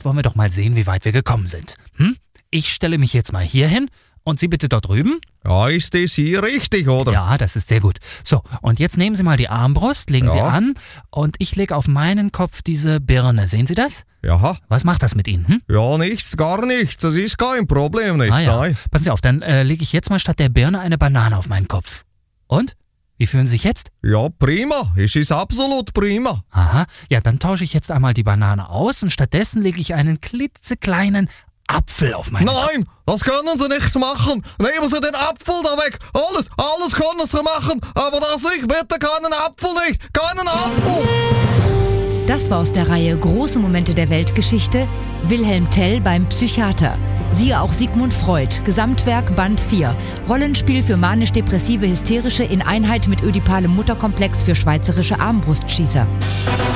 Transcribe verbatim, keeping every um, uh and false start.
jetzt wollen wir doch mal sehen, wie weit wir gekommen sind. Hm? Ich stelle mich jetzt mal hier hin und Sie bitte dort drüben. Ja, ist das hier richtig, oder? Ja, das ist sehr gut. So, und jetzt nehmen Sie mal die Armbrust, legen Ja. Sie an und ich lege auf meinen Kopf diese Birne. Sehen Sie das? Ja. Was macht das mit Ihnen? Hm? Ja, nichts, gar nichts. Das ist kein Problem nicht. Ah ja, Nein. passen Sie auf, dann äh, lege ich jetzt mal statt der Birne eine Banane auf meinen Kopf. Und? Wie fühlen Sie sich jetzt? Ja, prima. Es ist absolut prima. Aha, ja, dann tausche ich jetzt einmal die Banane aus und stattdessen lege ich einen klitzekleinen Apfel auf meinen Kopf. Nein, das können Sie nicht machen. Nehmen Sie den Apfel da weg. Alles, alles können Sie machen. Aber das nicht, bitte keinen Apfel nicht. Keinen Apfel. Das war aus der Reihe Große Momente der Weltgeschichte, Wilhelm Tell beim Psychiater. Siehe auch Sigmund Freud, Gesamtwerk Band vier. Rollenspiel für manisch-depressive Hysterische in Einheit mit ödipalem Mutterkomplex für schweizerische Armbrustschießer.